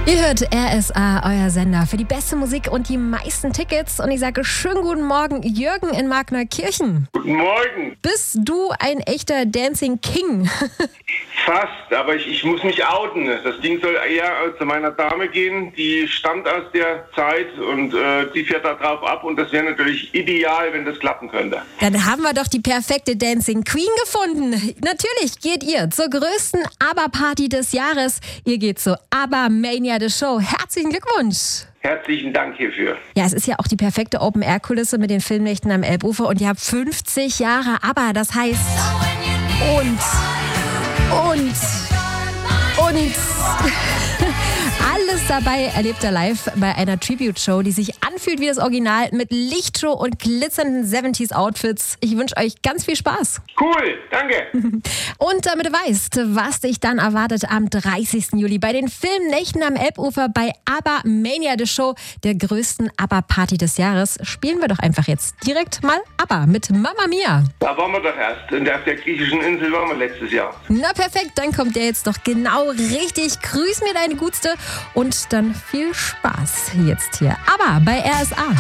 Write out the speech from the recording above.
Ihr hört RSA, euer Sender für die beste Musik und die meisten Tickets. Und ich sage schönen guten Morgen, Jürgen in Markneukirchen. Guten Morgen. Bist du ein echter Dancing King? Fast, aber ich muss mich outen. Das Ding soll eher zu meiner Dame gehen, die stammt aus der Zeit und die fährt da drauf ab und das wäre natürlich ideal, wenn das klappen könnte. Dann haben wir doch die perfekte Dancing Queen gefunden. Natürlich geht ihr zur größten ABBA-Party des Jahres. Ihr geht zur ABBA Mania The Show. Herzlichen Glückwunsch. Herzlichen Dank hierfür. Ja, es ist ja auch die perfekte Open-Air-Kulisse mit den Filmnächten am Elbufer und ihr habt 50 Jahre ABBA. Das heißt und alles dabei erlebt ihr live bei einer Tribute-Show, die sich anfühlt wie das Original mit Lichtshow und glitzernden 70s-Outfits. Ich wünsche euch ganz viel Spaß. Cool, danke. Und damit du weißt, was dich dann erwartet am 30. Juli bei den Filmnächten am Elbufer bei ABBA Mania The Show, der größten ABBA-Party des Jahres, spielen wir doch einfach jetzt direkt mal ABBA mit Mamma Mia. Da waren wir doch erst. Auf der griechischen Insel waren wir letztes Jahr. Na perfekt, dann kommt der jetzt doch genau richtig. Grüß mir deine Gutste und dann viel Spaß jetzt hier. ABBA bei RSA.